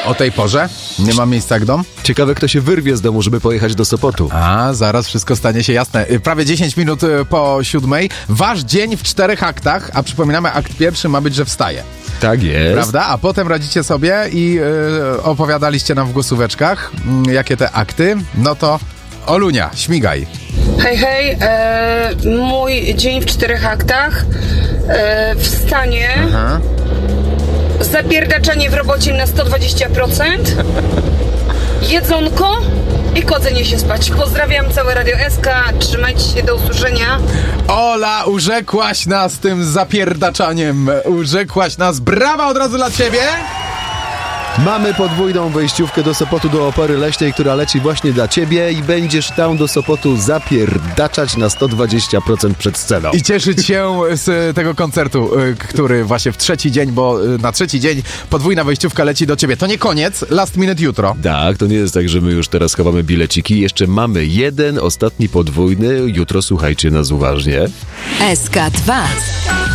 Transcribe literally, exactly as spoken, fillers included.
O tej porze? Nie ma miejsca jak dom? Ciekawe, kto się wyrwie z domu, żeby pojechać do Sopotu. A, zaraz wszystko stanie się jasne. Prawie dziesięć minut po siódmej. Wasz dzień w czterech aktach, a przypominamy, akt pierwszy ma być, że wstaje. Tak jest. Prawda? A potem radzicie sobie i yy, opowiadaliście nam w głosóweczkach, yy, jakie te akty. No to Olunia, śmigaj. Hej, hej, e, mój dzień w czterech aktach. E, wstanie, Aha. zapierdaczanie w robocie na sto dwadzieścia procent, jedzonko i kładzenie się spać. Pozdrawiam całe Radio S K, trzymajcie się, do usłyszenia. Ola, urzekłaś nas tym zapierdaczaniem, urzekłaś nas. Brawa od razu dla ciebie! Mamy podwójną wejściówkę do Sopotu, do Opery Leśnej, która leci właśnie dla ciebie i będziesz tam do Sopotu zapierdaczać na sto dwadzieścia procent przed sceną. I cieszyć się z tego koncertu, który właśnie w trzeci dzień, bo na trzeci dzień podwójna wejściówka leci do ciebie. To nie koniec, last minute jutro. Tak, to nie jest tak, że my już teraz chowamy bileciki. Jeszcze mamy jeden, ostatni podwójny. Jutro słuchajcie nas uważnie. S K dwa.